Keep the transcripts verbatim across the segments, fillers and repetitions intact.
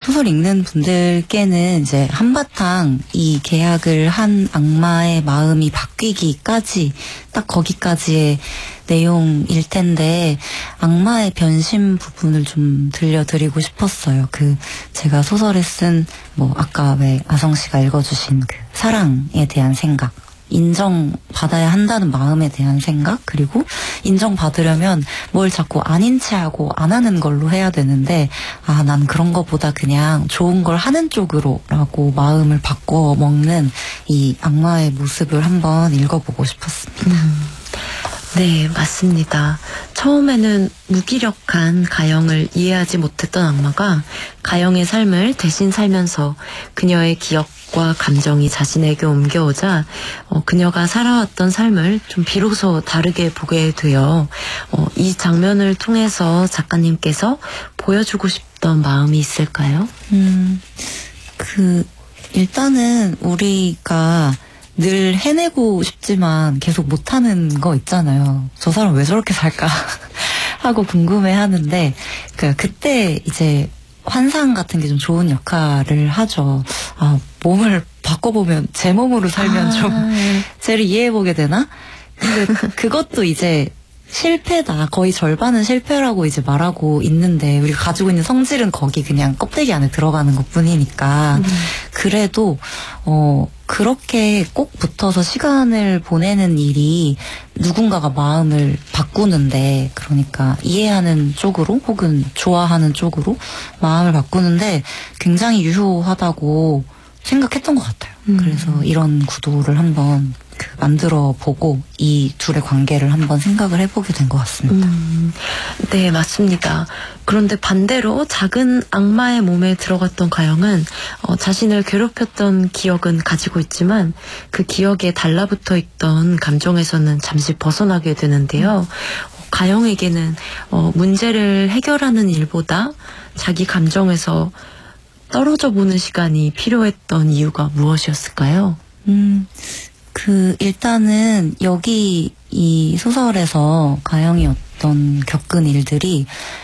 소설 읽는 분들께는 이제 한바탕 이 계약을 한 악마의 마음이 바뀌기까지 딱 거기까지의 내용일 텐데 악마의 변심 부분을 좀 들려드리고 싶었어요. 그 제가 소설에 쓴 뭐 아까 왜 아성 씨가 읽어주신 그 사랑에 대한 생각, 인정받아야 한다는 마음에 대한 생각, 그리고 인정받으려면 뭘 자꾸 아닌 체 하고 안 하는 걸로 해야 되는데 아, 난 그런 것보다 그냥 좋은 걸 하는 쪽으로 라고 마음을 바꿔 먹는 이 악마의 모습을 한번 읽어보고 싶었습니다. 음. 네, 맞습니다. 처음에는 무기력한 가영을 이해하지 못했던 악마가 가영의 삶을 대신 살면서 그녀의 기억과 감정이 자신에게 옮겨오자 어, 그녀가 살아왔던 삶을 좀 비로소 다르게 보게 되어 어, 이 장면을 통해서 작가님께서 보여주고 싶던 마음이 있을까요? 음, 그 일단은 우리가 늘 해내고 싶지만 계속 못하는 거 있잖아요. 저 사람 왜 저렇게 살까 하고 궁금해하는데 그 그때 이제 환상 같은 게 좀 좋은 역할을 하죠. 아, 몸을 바꿔보면 제 몸으로 살면 아, 좀 쟤를 이해해보게 되나? 근데 그것도 이제 실패다. 거의 절반은 실패라고 이제 말하고 있는데 우리가 가지고 있는 성질은 거기 그냥 껍데기 안에 들어가는 것뿐이니까 음. 그래도 어 그렇게 꼭 붙어서 시간을 보내는 일이 누군가가 마음을 바꾸는데 그러니까 이해하는 쪽으로 혹은 좋아하는 쪽으로 마음을 바꾸는데 굉장히 유효하다고 생각했던 것 같아요. 음. 그래서 이런 구도를 한번 그 만들어 보고 이 둘의 관계를 한번 생각을 해보게 된 것 같습니다. 음, 네, 맞습니다. 그런데 반대로 작은 악마의 몸에 들어갔던 가영은 어, 자신을 괴롭혔던 기억은 가지고 있지만 그 기억에 달라붙어 있던 감정에서는 잠시 벗어나게 되는데요. 어, 가영에게는 어, 문제를 해결하는 일보다 자기 감정에서 떨어져 보는 시간이 필요했던 이유가 무엇이었을까요? 음... 그 일단은 여기 이 소설에서 가영이 어떤 겪은 일들이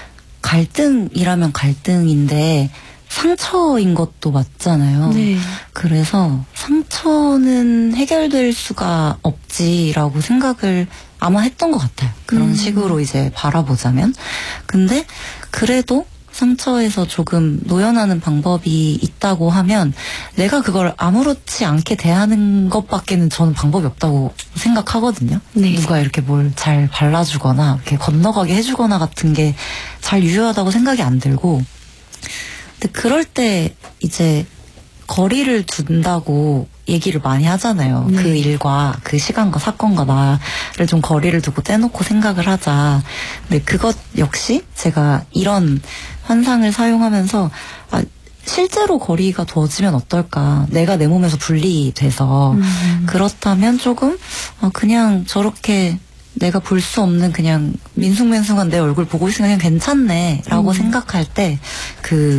갈등이라면 갈등인데 상처인 것도 맞잖아요. 네. 그래서 상처는 해결될 수가 없지라고 생각을 아마 했던 것 같아요. 그런 음. 식으로 이제 바라보자면. 근데 그래도 상처에서 조금 노연하는 방법이 있다고 하면 내가 그걸 아무렇지 않게 대하는 것밖에는 저는 방법이 없다고 생각하거든요. 네. 누가 이렇게 뭘 잘 발라주거나 이렇게 건너가게 해주거나 같은 게 잘 유효하다고 생각이 안 들고 근데 그럴 때 이제 거리를 둔다고 얘기를 많이 하잖아요. 네. 그 일과 그 시간과 사건과 나를 좀 거리를 두고 떼놓고 생각을 하자. 근데 그것 역시 제가 이런 환상을 사용하면서 아, 실제로 거리가 두어지면 어떨까. 내가 내 몸에서 분리돼서 음. 그렇다면 조금 아, 그냥 저렇게 내가 볼 수 없는 그냥 민숭맨숭한 내 얼굴 보고 있으면 그냥 괜찮네 라고 음. 생각할 때 그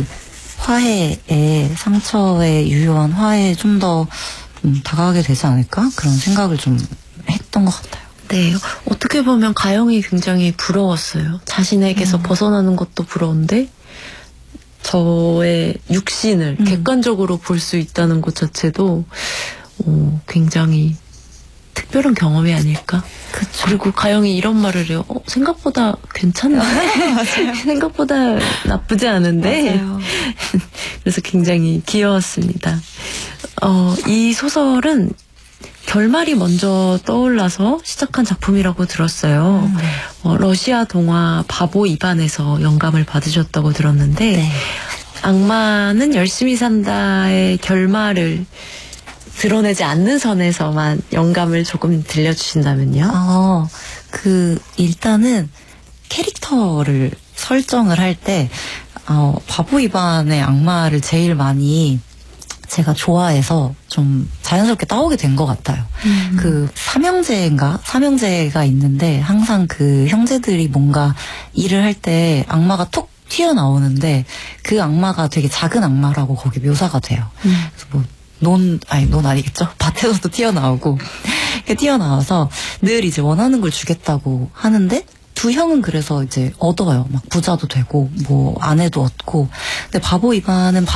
화해에 상처에 유효한 화해에 좀 더 음, 다가가게 되지 않을까? 그런 생각을 좀 했던 것 같아요. 네, 어떻게 보면 가영이 굉장히 부러웠어요. 자신에게서 음. 벗어나는 것도 부러운데 저의 육신을 음. 객관적으로 볼 수 있다는 것 자체도 어, 굉장히 특별한 경험이 아닐까? 그쵸. 그리고 가영이 이런 말을 해요. 어, 생각보다 괜찮네. 맞아요. 생각보다 나쁘지 않은데. 맞아요. 그래서 굉장히 귀여웠습니다. 어, 이 소설은 결말이 먼저 떠올라서 시작한 작품이라고 들었어요. 음, 네. 어, 러시아 동화 바보 이반에서 영감을 받으셨다고 들었는데 네. 악마는 열심히 산다의 결말을 드러내지 않는 선에서만 영감을 조금 들려주신다면요? 어, 그 일단은 캐릭터를 설정을 할 때 어, 바보 이반의 악마를 제일 많이 제가 좋아해서 좀 자연스럽게 따오게 된 것 같아요. 음. 그 삼형제인가? 삼형제가 있는데 항상 그 형제들이 뭔가 일을 할 때 악마가 톡 튀어나오는데 그 악마가 되게 작은 악마라고 거기 묘사가 돼요. 음. 그래서 뭐 논, 아니, 논 아니겠죠? 밭에서도 튀어나오고, 튀어나와서 늘 이제 원하는 걸 주겠다고 하는데, 두 형은 그래서 이제 얻어요. 막 부자도 되고, 뭐, 아내도 얻고. 근데 바보 이반은